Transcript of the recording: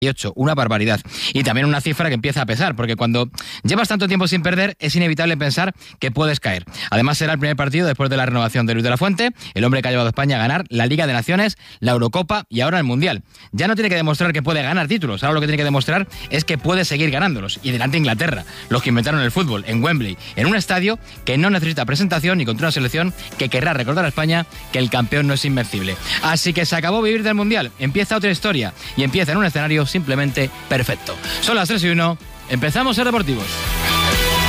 Una barbaridad. Y también una cifra que empieza a pesar, porque cuando llevas tanto tiempo sin perder, es inevitable pensar que puedes caer. Además, será el primer partido después de la renovación de Luis de la Fuente, el hombre que ha llevado a España a ganar la Liga de Naciones, la Eurocopa y ahora el Mundial. Ya no tiene que demostrar que puede ganar títulos, ahora lo que tiene que demostrar es que puede seguir ganándolos. Y delante de Inglaterra, los que inventaron el fútbol, en Wembley, en un estadio que no necesita presentación y contra una selección que querrá recordar a España que el campeón no es invencible. Así que se acabó vivir del Mundial, empieza otra historia y empieza en un escenario simplemente perfecto. Son las 3:01, empezamos Ser Deportivos.